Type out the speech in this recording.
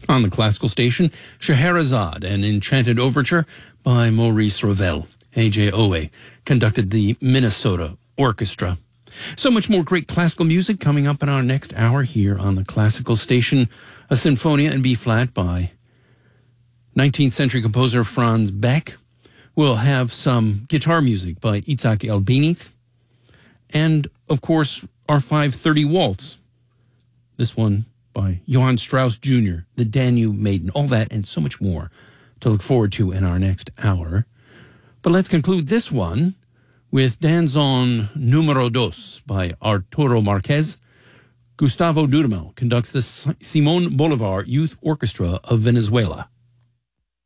On the classical station, Scheherazade, an enchanted overture by Maurice Ravel. A.J. Owe conducted the Minnesota Orchestra. So much more great classical music coming up in our next hour here on the classical station. A Sinfonia in B-flat by 19th century composer Franz Beck. We'll have some guitar music by Itzhak Elbinith. And, of course, our 5:30 Waltz. This one by Johann Strauss Jr., the Danube Maiden. All that and so much more to look forward to in our next hour. But let's conclude this one with Danzón Número 2 by Arturo Marquez. Gustavo Dudamel conducts the Simón Bolívar Youth Orchestra of Venezuela.